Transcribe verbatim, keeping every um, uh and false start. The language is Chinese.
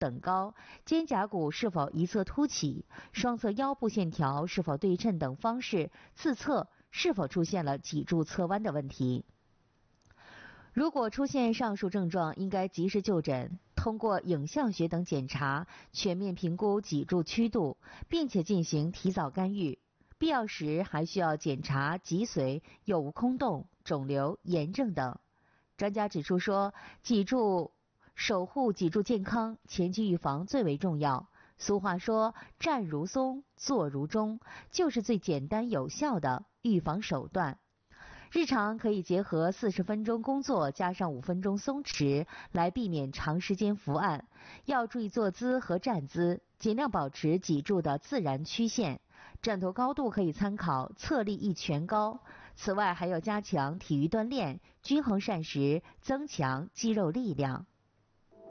等高，肩胛骨是否一侧凸起，双侧腰部线条是否对称等方式自测是否出现了脊柱侧弯的问题。如果出现上述症状，应该及时就诊，通过影像学等检查全面评估脊柱曲度，并且进行提早干预。必要时还需要检查脊髓有无空洞、肿瘤、炎症等。专家指出说，脊柱守护脊柱健康，前期预防最为重要。俗话说，站如松，坐如钟，就是最简单有效的预防手段。日常可以结合四十分钟工作加上五分钟松弛，来避免长时间伏案。要注意坐姿和站姿，尽量保持脊柱的自然曲线。站头高度可以参考侧立一拳高。此外，还要加强体育锻炼，均衡膳食，增强肌肉力量。